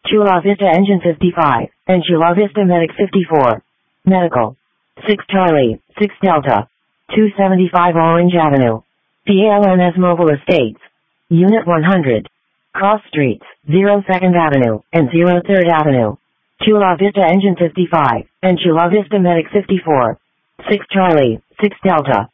Chula Vista Engine 55, and Chula Vista Medic 54. Medical. 6 Charlie, 6 Delta. 275 Orange Avenue. PLNS Mobile Estates. Unit 100. Cross Streets, 0 2nd Avenue, and 0 3rd Avenue. Chula Vista Engine 55, and Chula Vista Medic 54. 6 Charlie, 6 Delta.